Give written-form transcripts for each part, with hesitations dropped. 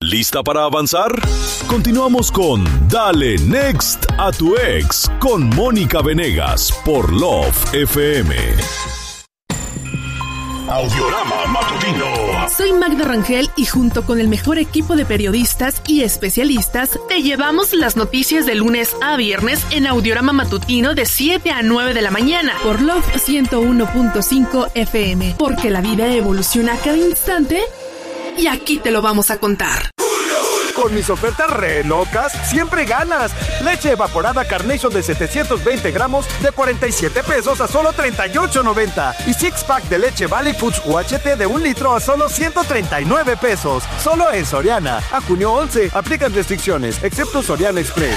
¿Lista para avanzar? Continuamos con Dale Next a tu ex con Mónica Venegas por Love FM. Audiorama Matutino. Soy Magda Rangel y junto con el mejor equipo de periodistas y especialistas te llevamos las noticias de lunes a viernes en Audiorama Matutino de 7 a 9 de la mañana por Love 101.5 FM, porque la vida evoluciona a cada instante y aquí te lo vamos a contar. Con mis ofertas re locas, siempre ganas. Leche evaporada Carnation de 720 gramos de 47 pesos a solo 38.90. Y six pack de leche Valley Foods UHT de 1 litro a solo 139 pesos. Solo en Soriana. A junio 11. Aplican restricciones, excepto Soriana Express.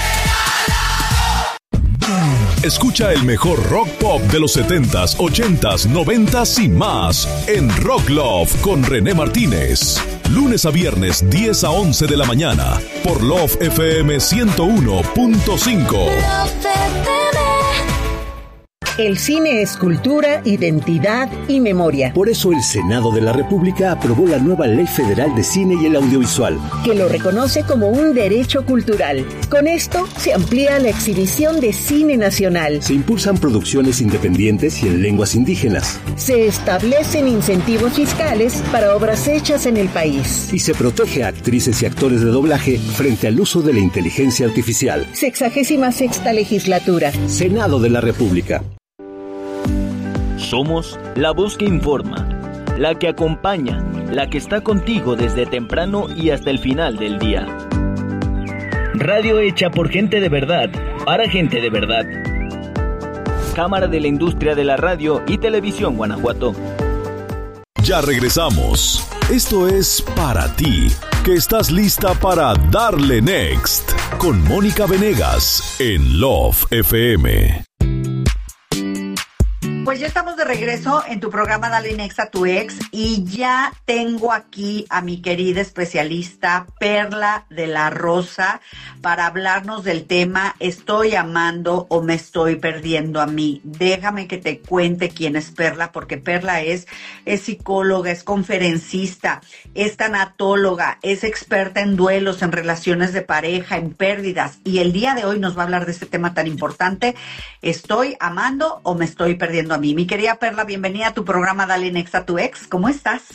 Escucha el mejor rock pop de los 70s, 80s, 90s y más en Rock Love con René Martínez. Lunes a viernes, 10 a 11 de la mañana, por Love FM 101.5. El cine es cultura, identidad y memoria. Por eso el Senado de la República aprobó la nueva Ley Federal de Cine y el Audiovisual, que lo reconoce como un derecho cultural. Con esto se amplía la exhibición de cine nacional. Se impulsan producciones independientes y en lenguas indígenas. Se establecen incentivos fiscales para obras hechas en el país. Y se protege a actrices y actores de doblaje frente al uso de la inteligencia artificial. 66ª legislatura. Senado de la República. Somos la voz que informa, la que acompaña, la que está contigo desde temprano y hasta el final del día. Radio hecha por gente de verdad, para gente de verdad. Cámara de la Industria de la Radio y Televisión Guanajuato. Ya regresamos. Esto es para ti, que estás lista para darle next con Mónica Venegas en Love FM. Pues ya estamos de regreso en tu programa Dale Next a tu ex y ya tengo aquí a mi querida especialista Perla de la Rosa para hablarnos del tema ¿estoy amando o me estoy perdiendo a mí? Déjame que te cuente quién es Perla, porque Perla es psicóloga, es conferencista, es tanatóloga, es experta en duelos, en relaciones de pareja, en pérdidas, y el día de hoy nos va a hablar de este tema tan importante: ¿estoy amando o me estoy perdiendo a mí? Mi querida Perla, bienvenida a tu programa Dale Next a tu ex. ¿Cómo estás?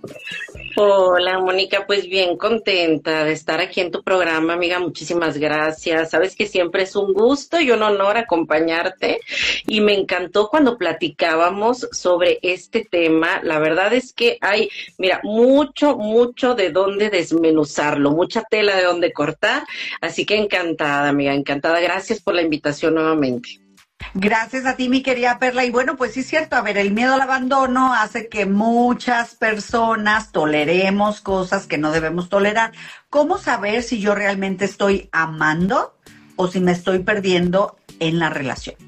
Hola, Mónica, pues bien contenta de estar aquí en tu programa, amiga, muchísimas gracias. Sabes que siempre es un gusto y un honor acompañarte, y me encantó cuando platicábamos sobre este tema. La verdad es que hay, mira, mucho de dónde desmenuzarlo, mucha tela de dónde cortar, así que encantada, amiga, encantada. Gracias por la invitación nuevamente. Gracias a ti, mi querida Perla. Y bueno, pues sí es cierto, a ver, el miedo al abandono hace que muchas personas toleremos cosas que no debemos tolerar. ¿Cómo saber si yo realmente estoy amando o si me estoy perdiendo en la relación?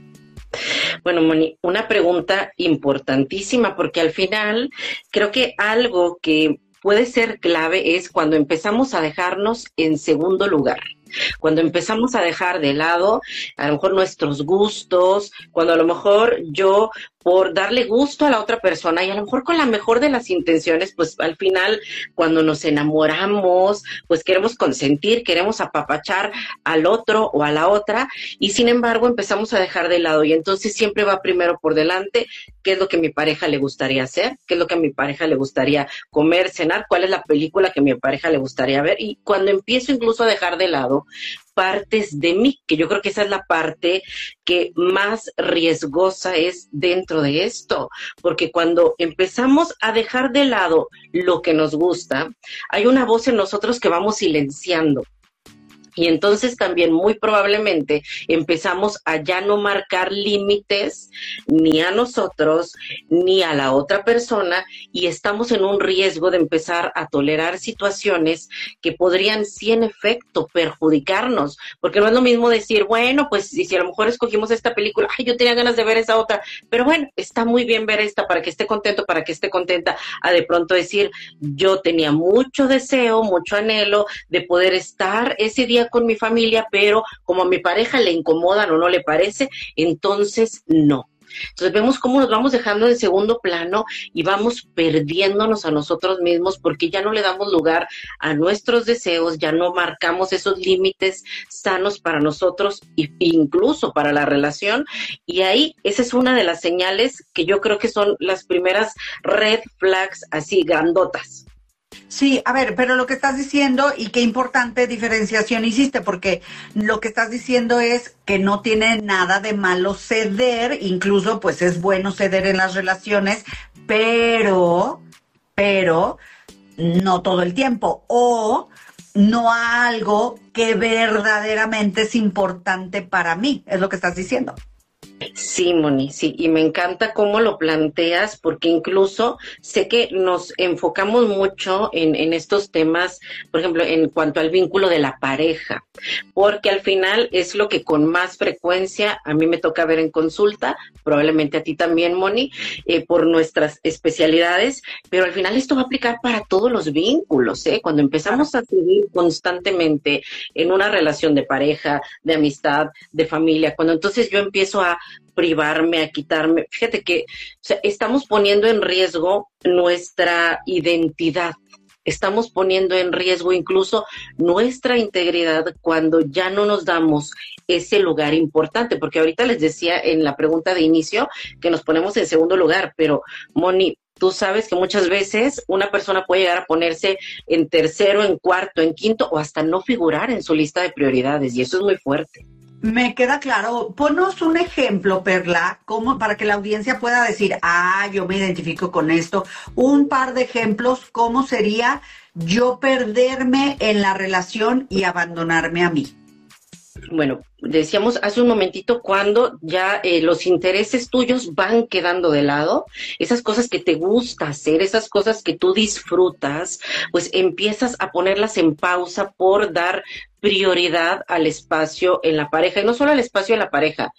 Bueno, Moni, una pregunta importantísima, porque al final creo que algo que puede ser clave es cuando empezamos a dejarnos en segundo lugar. Cuando empezamos a dejar de lado a lo mejor nuestros gustos, cuando a lo mejor yo, por darle gusto a la otra persona y a lo mejor con la mejor de las intenciones, pues al final cuando nos enamoramos, pues queremos consentir, queremos apapachar al otro o a la otra, y sin embargo empezamos a dejar de lado, y entonces siempre va primero por delante qué es lo que a mi pareja le gustaría hacer, qué es lo que a mi pareja le gustaría comer, cenar, cuál es la película que a mi pareja le gustaría ver. Y cuando empiezo incluso a dejar de lado partes de mí, que yo creo que esa es la parte que más riesgosa es dentro de esto, porque cuando empezamos a dejar de lado lo que nos gusta, hay una voz en nosotros que vamos silenciando. Y entonces también muy probablemente empezamos a ya no marcar límites ni a nosotros ni a la otra persona, y estamos en un riesgo de empezar a tolerar situaciones que podrían sí en efecto perjudicarnos, porque no es lo mismo decir, bueno, pues si a lo mejor escogimos esta película, ay, yo tenía ganas de ver esa otra, pero bueno, está muy bien ver esta para que esté contento, para que esté contenta, a de pronto decir, yo tenía mucho deseo, mucho anhelo de poder estar ese día con mi familia, pero como a mi pareja le incomodan o no le parece, entonces no. Entonces vemos cómo nos vamos dejando en segundo plano y vamos perdiéndonos a nosotros mismos porque ya no le damos lugar a nuestros deseos, ya no marcamos esos límites sanos para nosotros e incluso para la relación. Y ahí esa es una de las señales que yo creo que son las primeras red flags así grandotas. Sí, a ver, pero lo que estás diciendo y qué importante diferenciación hiciste, porque lo que estás diciendo es que no tiene nada de malo ceder, incluso pues es bueno ceder en las relaciones, pero no todo el tiempo, o no a algo que verdaderamente es importante para mí, es lo que estás diciendo. Sí, Moni, sí, y me encanta cómo lo planteas, porque incluso sé que nos enfocamos mucho en estos temas, por ejemplo, en cuanto al vínculo de la pareja, porque al final es lo que con más frecuencia a mí me toca ver en consulta, probablemente a ti también, Moni, por nuestras especialidades, pero al final esto va a aplicar para todos los vínculos, ¿eh? Cuando empezamos a seguir constantemente en una relación de pareja, de amistad, de familia, cuando entonces yo empiezo a privarme, a quitarme, fíjate que estamos poniendo en riesgo nuestra identidad, estamos poniendo en riesgo incluso nuestra integridad cuando ya no nos damos ese lugar importante, porque ahorita les decía en la pregunta de inicio que nos ponemos en segundo lugar, pero Moni, tú sabes que muchas veces una persona puede llegar a ponerse en tercero, en cuarto, en quinto o hasta no figurar en su lista de prioridades y eso es muy fuerte. Me queda claro. Ponos un ejemplo, Perla, para que la audiencia pueda decir, yo me identifico con esto. Un par de ejemplos, ¿cómo sería yo perderme en la relación y abandonarme a mí? Bueno, decíamos hace un momentito cuando ya los intereses tuyos van quedando de lado, esas cosas que te gusta hacer, esas cosas que tú disfrutas, pues empiezas a ponerlas en pausa por dar prioridad al espacio en la pareja, y no solo al espacio en la pareja,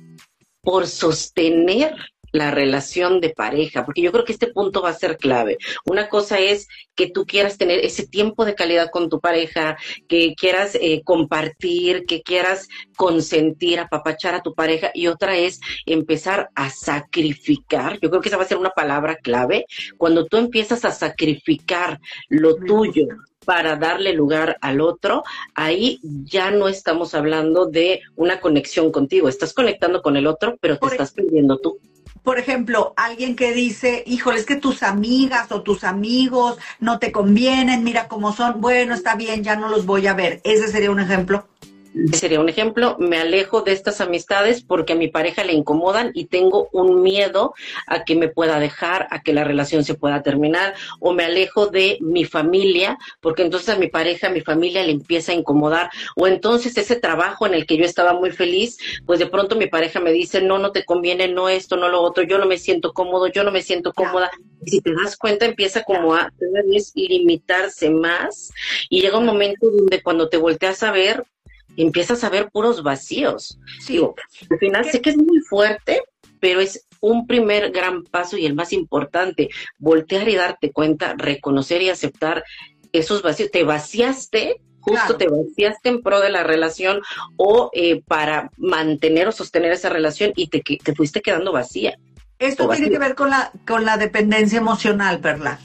por sostener la relación de pareja, porque yo creo que este punto va a ser clave. Una cosa es que tú quieras tener ese tiempo de calidad con tu pareja, que quieras compartir, que quieras consentir, apapachar a tu pareja, y otra es empezar a sacrificar. Yo creo que esa va a ser una palabra clave. Cuando tú empiezas a sacrificar lo tuyo para darle lugar al otro, ahí ya no estamos hablando de una conexión contigo. Estás conectando con el otro, pero te estás perdiendo tú. Por ejemplo, alguien que dice, híjole, es que tus amigas o tus amigos no te convienen, mira cómo son, bueno, está bien, ya no los voy a ver. ¿Ese sería un ejemplo? Sería un ejemplo, me alejo de estas amistades porque a mi pareja le incomodan y tengo un miedo a que me pueda dejar, a que la relación se pueda terminar, o me alejo de mi familia porque entonces a mi pareja, a mi familia le empieza a incomodar, o entonces ese trabajo en el que yo estaba muy feliz, pues de pronto mi pareja me dice, no te conviene, no esto, no lo otro, yo no me siento cómodo, yo no me siento cómoda, y si te das cuenta empieza como a limitarse más, y llega un momento donde cuando te volteas a ver, empiezas a ver puros vacíos. Sí. Digo, al final sé que es muy fuerte, pero es un primer gran paso y el más importante, voltear y darte cuenta, reconocer y aceptar esos vacíos. Te vaciaste, justo te vaciaste en pro de la relación o para mantener o sostener esa relación y te fuiste quedando vacía. Esto tiene que ver con la dependencia emocional, Perla.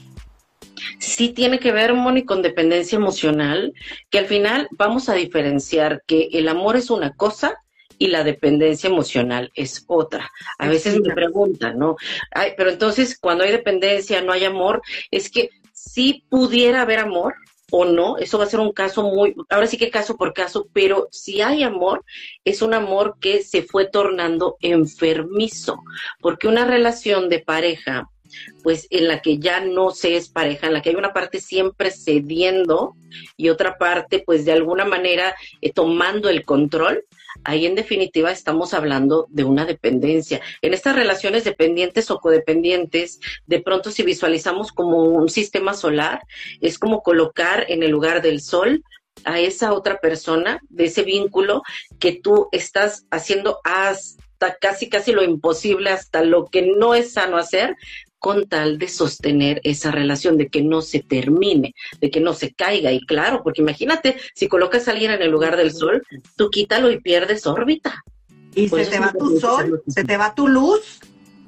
Sí tiene que ver, Moni, con dependencia emocional, que al final vamos a diferenciar que el amor es una cosa y la dependencia emocional es otra. A veces me preguntan, ¿no? Pero entonces cuando hay dependencia, no hay amor, es que sí pudiera haber amor o no, eso va a ser un caso ahora sí que caso por caso, pero si hay amor, es un amor que se fue tornando enfermizo, porque una relación de pareja, pues en la que ya no se es pareja, en la que hay una parte siempre cediendo y otra parte pues de alguna manera tomando el control, ahí en definitiva estamos hablando de una dependencia. En estas relaciones dependientes o codependientes, de pronto si visualizamos como un sistema solar, es como colocar en el lugar del sol a esa otra persona, de ese vínculo que tú estás haciendo hasta casi lo imposible, hasta lo que no es sano hacer, con tal de sostener esa relación, de que no se termine, de que no se caiga. Y claro, porque imagínate, si colocas a alguien en el lugar del sol, tú quítalo y pierdes órbita. Y se te va tu sol, se te va tu luz,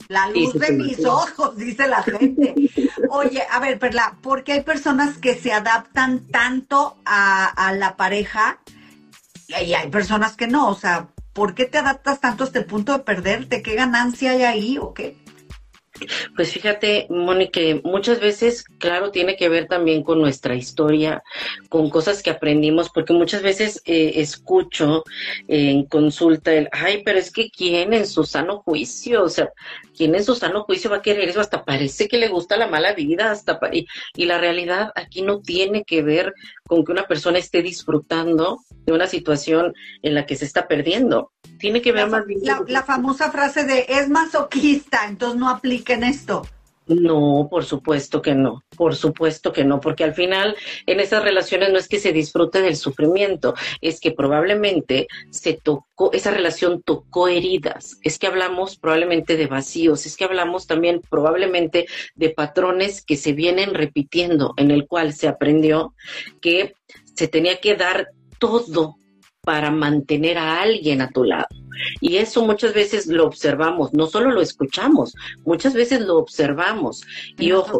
La luz de mis ojos, dice la gente. Oye, a ver, Perla, ¿por qué hay personas que se adaptan tanto a la pareja y hay personas que no? O sea, ¿por qué te adaptas tanto hasta el punto de perderte? ¿Qué ganancia hay ahí o qué? Pues fíjate, Moni, que muchas veces, claro, tiene que ver también con nuestra historia, con cosas que aprendimos, porque muchas veces escucho en consulta pero es que ¿quién en su sano juicio? O sea, ¿quién en su sano juicio va a querer eso? Hasta parece que le gusta la mala vida, y la realidad aquí no tiene que ver con que una persona esté disfrutando de una situación en la que se está perdiendo. Tiene que ver más bien... La famosa frase de es masoquista, entonces no apliquen esto. No, por supuesto que no, porque al final en esas relaciones no es que se disfrute del sufrimiento, es que probablemente esa relación tocó heridas, es que hablamos probablemente de vacíos, es que hablamos también probablemente de patrones que se vienen repitiendo, en el cual se aprendió que se tenía que dar todo para mantener a alguien a tu lado. Y eso muchas veces lo observamos, no solo lo escuchamos, muchas veces lo observamos. Y ojo,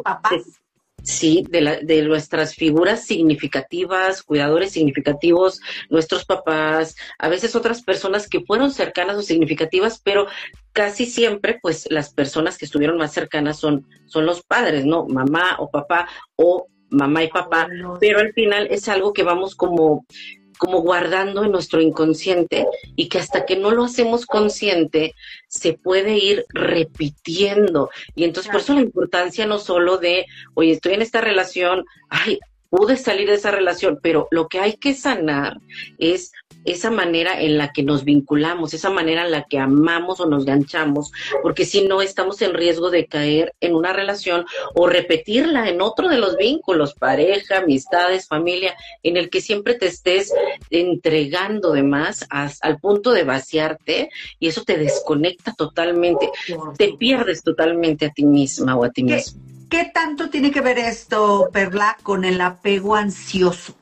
sí, de nuestras figuras significativas, cuidadores significativos, nuestros papás, a veces otras personas que fueron cercanas o significativas, pero casi siempre, pues, las personas que estuvieron más cercanas son los padres, ¿no? Mamá o papá, o mamá y papá, pero al final es algo que vamos como guardando en nuestro inconsciente y que hasta que no lo hacemos consciente se puede ir repitiendo. Y entonces por eso la importancia no solo de, oye, estoy en esta relación, pude salir de esa relación, pero lo que hay que sanar es esa manera en la que nos vinculamos, esa manera en la que amamos o nos ganchamos, porque si no estamos en riesgo de caer en una relación o repetirla en otro de los vínculos, pareja, amistades, familia, en el que siempre te estés entregando de más al punto de vaciarte, y eso te desconecta totalmente, te pierdes totalmente a ti misma o a ti mismo. ¿Qué tanto tiene que ver esto, Perla, con el apego ansioso?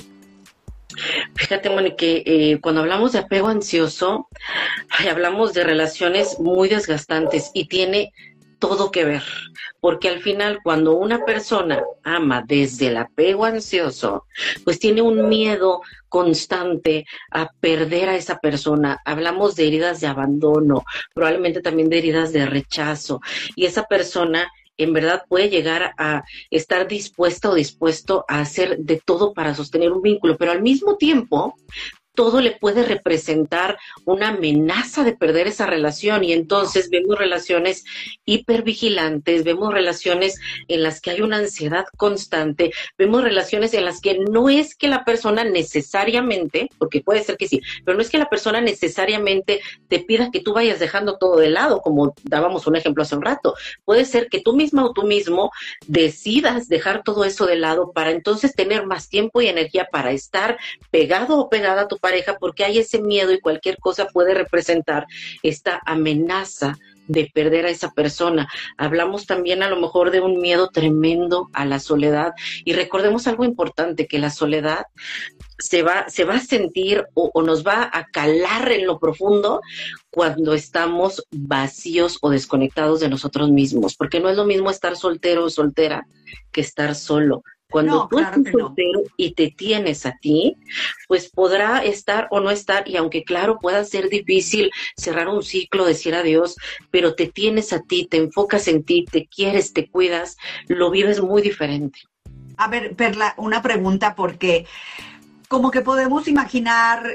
Fíjate, Moni, que cuando hablamos de apego ansioso, hablamos de relaciones muy desgastantes y tiene todo que ver, porque al final cuando una persona ama desde el apego ansioso, pues tiene un miedo constante a perder a esa persona. Hablamos de heridas de abandono, probablemente también de heridas de rechazo, y esa persona en verdad puede llegar a estar dispuesta o dispuesto a hacer de todo para sostener un vínculo, pero al mismo tiempo todo le puede representar una amenaza de perder esa relación, y entonces vemos relaciones hipervigilantes, vemos relaciones en las que hay una ansiedad constante, vemos relaciones en las que no es que la persona necesariamente, porque puede ser que sí, pero no es que la persona necesariamente te pida que tú vayas dejando todo de lado, como dábamos un ejemplo hace un rato. Puede ser que tú misma o tú mismo decidas dejar todo eso de lado para entonces tener más tiempo y energía para estar pegado o pegada a tu pareja, porque hay ese miedo y cualquier cosa puede representar esta amenaza de perder a esa persona. Hablamos también a lo mejor de un miedo tremendo a la soledad, y recordemos algo importante, que la soledad se va a sentir o nos va a calar en lo profundo cuando estamos vacíos o desconectados de nosotros mismos, porque no es lo mismo estar soltero o soltera que estar solo. Cuando tú estás soltero y te tienes a ti, pues podrá estar o no estar, y aunque claro pueda ser difícil cerrar un ciclo, decir adiós, pero te tienes a ti, te enfocas en ti, te quieres, te cuidas, lo vives muy diferente. A ver, Perla, una pregunta, porque como que podemos imaginar,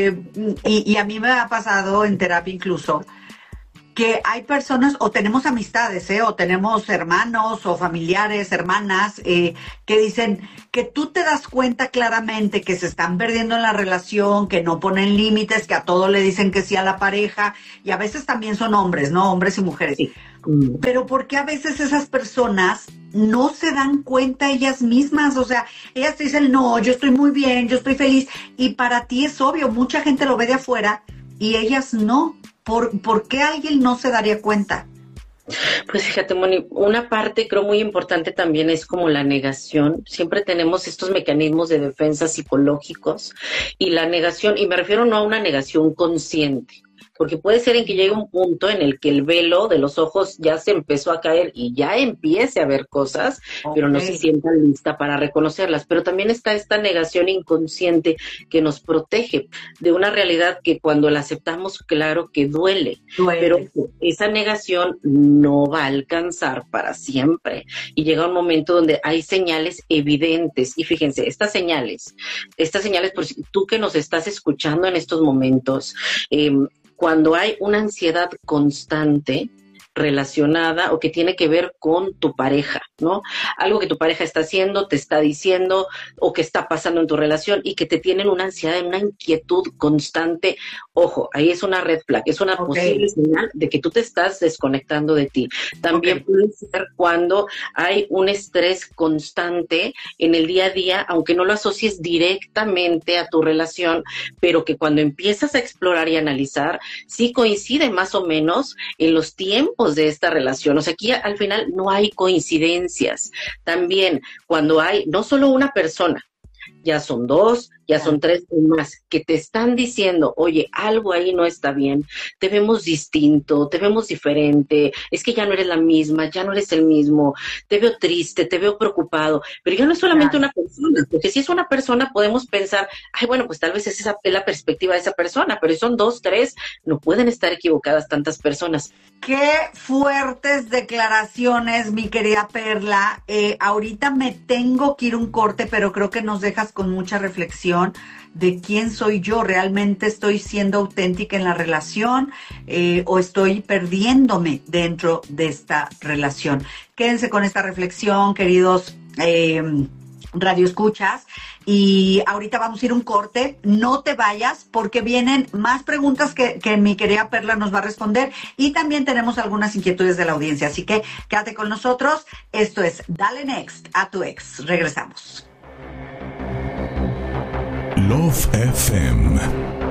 y a mí me ha pasado en terapia incluso, que hay personas, o tenemos amistades, o tenemos hermanos o familiares, hermanas, que dicen que tú te das cuenta claramente que se están perdiendo en la relación, que no ponen límites, que a todo le dicen que sí a la pareja, y a veces también son hombres, ¿no? Hombres y mujeres. Sí. Pero ¿por qué a veces esas personas no se dan cuenta ellas mismas? O sea, ellas te dicen, no, yo estoy muy bien, yo estoy feliz, y para ti es obvio, mucha gente lo ve de afuera, y ellas no. ¿Por qué alguien no se daría cuenta? Pues fíjate, Moni, una parte creo muy importante también es como la negación. Siempre tenemos estos mecanismos de defensa psicológicos, y la negación, y me refiero no a una negación consciente, porque puede ser en que llegue un punto en el que el velo de los ojos ya se empezó a caer y ya empiece a ver cosas, pero no se sienta lista para reconocerlas. Pero también está esta negación inconsciente que nos protege de una realidad que cuando la aceptamos, claro que duele. Pero esa negación no va a alcanzar para siempre. Y llega un momento donde hay señales evidentes. Y fíjense, estas señales, por si tú que nos estás escuchando en estos momentos, cuando hay una ansiedad constante relacionada o que tiene que ver con tu pareja, ¿no? Algo que tu pareja está haciendo, te está diciendo o que está pasando en tu relación y que te tienen una ansiedad, una inquietud constante. Ojo, ahí es una red flag, es una posible señal de que tú te estás desconectando de ti. También puede ser cuando hay un estrés constante en el día a día, aunque no lo asocies directamente a tu relación, pero que cuando empiezas a explorar y analizar, sí coincide más o menos en los tiempos de esta relación. O sea, aquí al final no hay coincidencias. También cuando hay no solo una persona, ya son dos, ya son tres o más, que te están diciendo, oye, algo ahí no está bien, te vemos distinto, te vemos diferente, es que ya no eres la misma, ya no eres el mismo, te veo triste, te veo preocupado, pero ya no es solamente una persona, porque si es una persona podemos pensar, ay, bueno, pues tal vez esa es la perspectiva de esa persona, pero si son dos, tres, no pueden estar equivocadas tantas personas. Qué fuertes declaraciones, mi querida Perla. Ahorita me tengo que ir un corte, pero creo que nos dejas con mucha reflexión de quién soy yo. ¿Realmente estoy siendo auténtica en la relación o estoy perdiéndome dentro de esta relación? Quédense con esta reflexión, queridos Radio Escuchas, y ahorita vamos a ir un corte. No te vayas porque vienen más preguntas que mi querida Perla nos va a responder, y también tenemos algunas inquietudes de la audiencia, así que quédate con nosotros. Esto es Dale Next a tu ex. Regresamos. Love FM